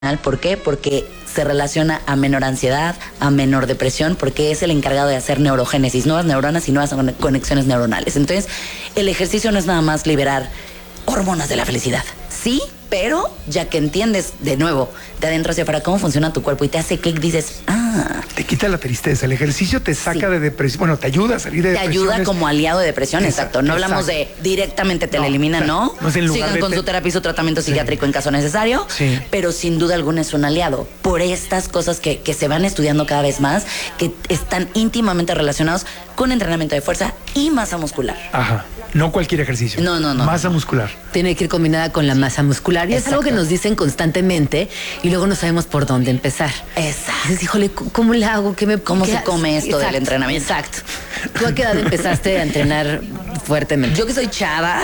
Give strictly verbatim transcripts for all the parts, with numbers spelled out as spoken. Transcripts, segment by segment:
¿Por qué? Porque se relaciona a menor ansiedad, a menor depresión, porque es el encargado de hacer neurogénesis, nuevas neuronas y nuevas conexiones neuronales. Entonces, el ejercicio no es nada más liberar hormonas de la felicidad. Sí, pero ya que entiendes de nuevo, de adentro hacia afuera, cómo funciona tu cuerpo y te hace clic, dices, ah. Te quita la tristeza. El ejercicio te saca sí. de depresión. Bueno, te ayuda a salir de depresión. Te ayuda como aliado de depresión, exacto. exacto. No hablamos exacto. de directamente te no, la elimina, o sea, ¿no? no es en lugar Sigan con te... su terapia y su tratamiento sí. psiquiátrico en caso necesario, sí. pero sin duda alguna es un aliado. Por estas cosas que, que se van estudiando cada vez más, que están íntimamente relacionados con entrenamiento de fuerza y masa muscular. Ajá. No cualquier ejercicio. No, no, no. Masa muscular. Tiene que ir combinada con la masa muscular. Y Exacto. es algo que nos dicen constantemente y luego no sabemos por dónde empezar. Exacto. Dices, híjole, ¿cómo le hago? ¿Qué me, ¿Cómo qué se come esto Exacto. del entrenamiento? Exacto. ¿Tú a qué edad empezaste a entrenar fuertemente? Yo que soy chava.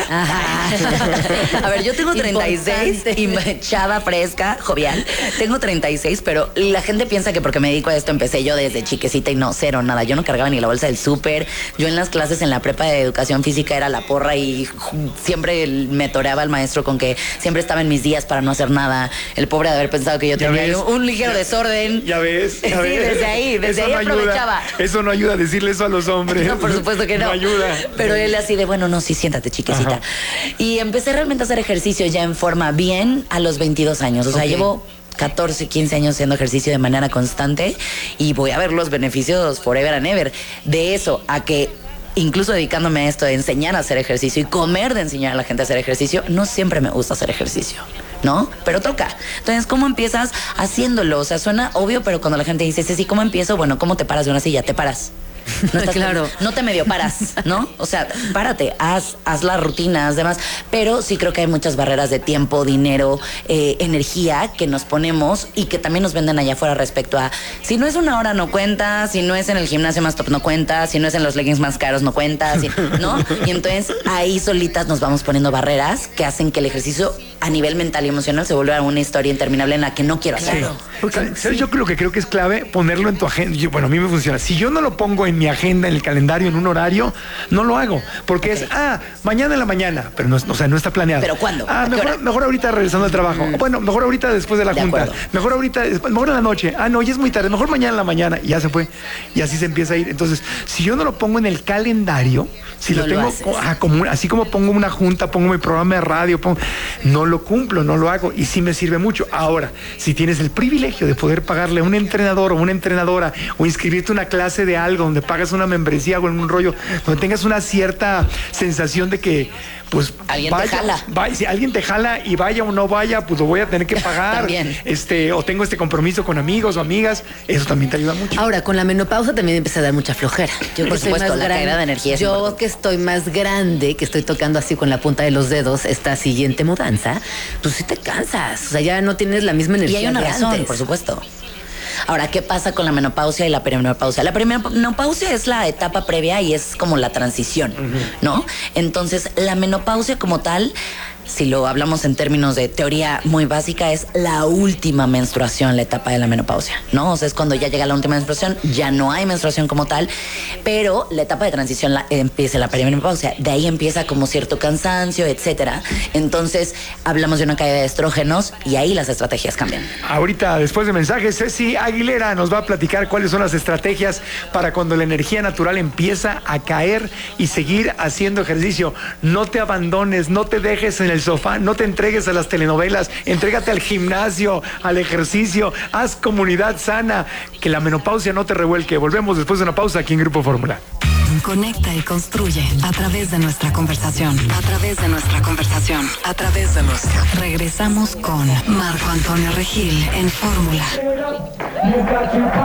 Ajá. A ver, yo tengo treinta y seis y me, chava, fresca, jovial. Tengo treinta y seis, pero la gente piensa que porque me dedico a esto empecé yo desde chiquecita y no, cero, nada. Yo no cargaba ni la bolsa del súper. Yo en las clases en la prepa de educación física era la porra y siempre me toreaba el maestro con que siempre estaba en mis días para no hacer nada. El pobre de haber pensado que yo ya tenía ves, un ligero ya, desorden. Ya ves. Ya sí, ves. desde ahí, desde eso ahí no aprovechaba. Ayuda, eso no ayuda a decirle eso a los hombres. No, por supuesto que no. No ayuda. Pero él así de, bueno, no, sí, siéntate, chiquecita. Ajá. Y empecé realmente a hacer ejercicio ya en forma bien a los veintidós años. O sea, okay. llevo catorce, quince años haciendo ejercicio de manera constante y voy a ver los beneficios forever and ever. De eso a que incluso dedicándome a esto de enseñar a hacer ejercicio y comer de enseñar a la gente a hacer ejercicio, no siempre me gusta hacer ejercicio, ¿no? Pero toca. Entonces, ¿cómo empiezas haciéndolo? O sea, suena obvio, pero cuando la gente dice, sí, ¿cómo empiezo? Bueno, ¿cómo te paras de una silla? Te paras. No estás, claro. No te medio paras, ¿no? O sea, párate, haz, haz las rutinas, demás. Pero sí creo que hay muchas barreras de tiempo, dinero, eh, energía que nos ponemos y que también nos venden allá afuera respecto a si no es una hora no cuenta, si no es en el gimnasio más top no cuenta, si no es en los leggings más caros no cuenta, si, ¿no? Y entonces ahí solitas nos vamos poniendo barreras que hacen que el ejercicio a nivel mental y emocional se vuelva una historia interminable en la que no quiero hacerlo. Sí. Porque, ¿sabes? Yo creo que creo que es clave ponerlo en tu agenda. Yo, bueno, a mí me funciona. Si yo no lo pongo en mi agenda, en el calendario, en un horario, no lo hago. Porque okay. es, ah, mañana en la mañana, pero no, o sea, no está planeado. ¿Pero cuándo? Ah, mejor, mejor ahorita regresando al trabajo. Mm. Bueno, mejor ahorita después de la de junta. Acuerdo. Mejor ahorita, mejor en la noche. Ah, no, ya es muy tarde. Mejor mañana en la mañana. Y ya se fue. Y así se empieza a ir. Entonces, si yo no lo pongo en el calendario, si no lo tengo, lo ah, como, así como pongo una junta, pongo mi programa de radio, pongo, no lo cumplo, no lo hago. Y sí me sirve mucho. Ahora, si tienes el privilegio de poder pagarle a un entrenador o una entrenadora o inscribirte a una clase de algo donde pagas una membresía o en un rollo donde tengas una cierta sensación de que pues alguien vaya, te jala. Vaya, si alguien te jala y vaya o no vaya, pues lo voy a tener que pagar. También. Este, o tengo este compromiso con amigos o amigas, eso también te ayuda mucho. Ahora, con la menopausa también empieza a dar mucha flojera. Yo, por supuesto, la caída de energía es Yo importante. Que estoy más grande, que estoy tocando así con la punta de los dedos esta siguiente mudanza, pues sí te cansas. O sea, ya no tienes la misma energía. Y hay una razón, antes. por supuesto. Ahora, ¿qué pasa con la menopausia y la perimenopausia? La perimenopausia es la etapa previa y es como la transición, uh-huh. ¿no? Entonces, la menopausia como tal, si lo hablamos en términos de teoría muy básica, es la última menstruación, la etapa de la menopausia, ¿no? O sea, es cuando ya llega la última menstruación, ya no hay menstruación como tal, pero la etapa de transición la, empieza la perimenopausia. De ahí empieza como cierto cansancio, etcétera. Entonces, hablamos de una caída de estrógenos y ahí las estrategias cambian. Ahorita, después de mensajes, Ceci Aguilera nos va a platicar cuáles son las estrategias para cuando la energía natural empieza a caer y seguir haciendo ejercicio. No te abandones, no te dejes en el sofá, no te entregues a las telenovelas, entrégate al gimnasio, al ejercicio, haz comunidad sana, que la menopausia no te revuelque. Volvemos después de una pausa aquí en Grupo Fórmula. Conecta y construye a través de nuestra conversación, a través de nuestra conversación, a través de nuestra. Regresamos con Marco Antonio Regil en Fórmula.